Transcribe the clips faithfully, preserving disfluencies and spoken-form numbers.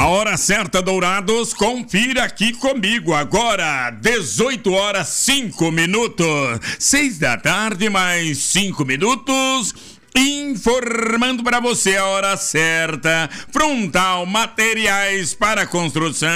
hora certa, Dourados, confira aqui comigo agora, dezoito horas, cinco minutos, seis da tarde, mais cinco minutos, informando para você a hora certa, Frontal Materiais para Construção.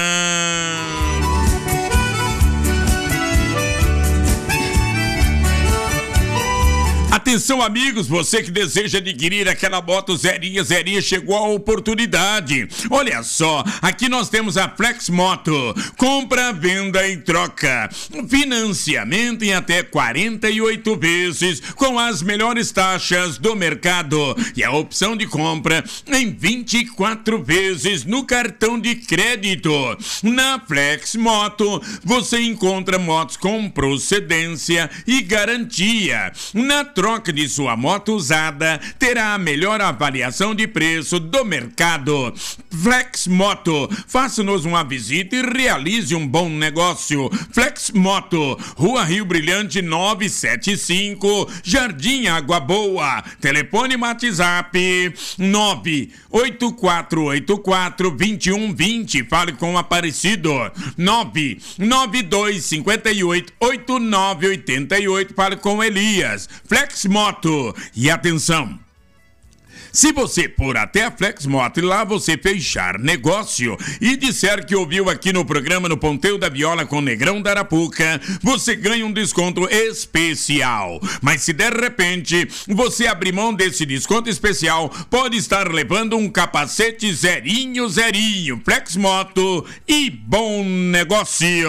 Atenção, amigos, você que deseja adquirir aquela moto zerinha, zerinha, chegou a oportunidade. Olha só, aqui nós temos a Flex Moto, compra, venda e troca, financiamento em até quarenta e oito vezes, com as melhores taxas do mercado, e a opção de compra em vinte e quatro vezes no cartão de crédito. Na Flex Moto, você encontra motos com procedência e garantia. Na troca de sua moto usada, terá a melhor avaliação de preço do mercado. Flex Moto, faça-nos uma visita e realize um bom negócio. Flex Moto, Rua Rio Brilhante novecentos e setenta e cinco, Jardim Água Boa. Telefone WhatsApp nove oito quatro oito quatro, dois um dois zero. Fale com o Aparecido. nove nove dois cinco oito, oito nove oito oito. Fale com Elias. Flex Moto. E atenção, se você for até a Flex Moto e lá você fechar negócio e disser que ouviu aqui no programa no Ponteio da Viola com Negrão da Arapuca, você ganha um desconto especial. Mas se de repente você abrir mão desse desconto especial, pode estar levando um capacete zerinho, zerinho. Flex Moto e bom negócio.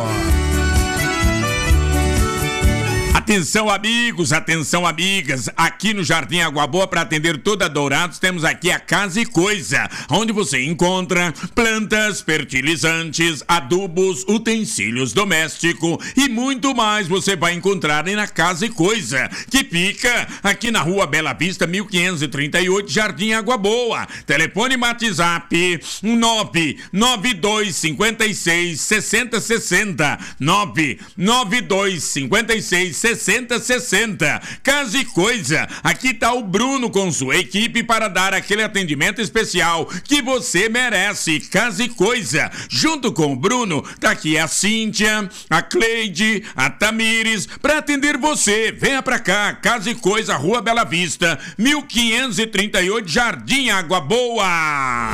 Atenção, amigos, atenção, amigas, aqui no Jardim Água Boa, para atender toda Dourados, temos aqui a Casa e Coisa, onde você encontra plantas, fertilizantes, adubos, utensílios domésticos e muito mais você vai encontrar na Casa e Coisa, que fica aqui na Rua Bela Vista, mil quinhentos e trinta e oito, Jardim Água Boa. Telefone WhatsApp nove nove dois cinco seis, seis zero seis zero, nove nove dois cinco seis, seis zero seis zero. Casa e Coisa, aqui tá o Bruno com sua equipe para dar aquele atendimento especial que você merece. Casa e Coisa, junto com o Bruno, tá aqui a Cíntia, a Cleide, a Tamires, para atender você. Venha pra cá, Casa e Coisa, Rua Bela Vista, mil quinhentos e trinta e oito, Jardim Água Boa.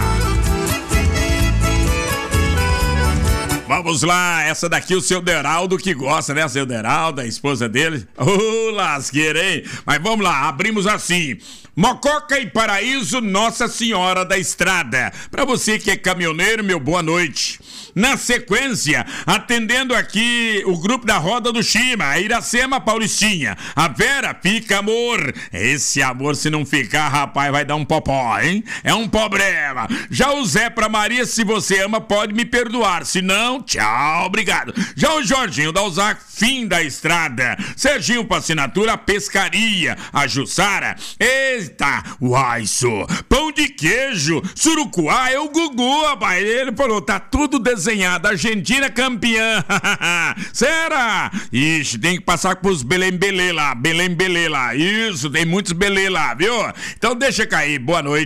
Vamos lá, essa daqui o seu Deraldo que gosta, né? Seu Deraldo, a esposa dele. Ô, oh, lasqueira, hein? Mas vamos lá, abrimos assim. Mococa e Paraíso, Nossa Senhora da Estrada. Para você que é caminhoneiro, meu boa noite. Na sequência, atendendo aqui o grupo da Roda do Chima, a Iracema Paulistinha. A Vera, fica amor. Esse amor, se não ficar, rapaz, vai dar um popó, hein? É um problema. Já o Zé pra Maria, se você ama, pode me perdoar. Se não, tchau, obrigado. Já o Jorginho da Usac, fim da estrada. Serginho pra assinatura, Pescaria. A Jussara, eita, uaiço. Pão de queijo, surucuá, é o Gugu, rapaz. Ele falou, tá tudo desenhado. Argentina campeã. Será? Ixi, tem que passar pros Belém Belê lá. Belém Belê lá. Isso, tem muitos Belê lá, viu? Então deixa cair. Boa noite.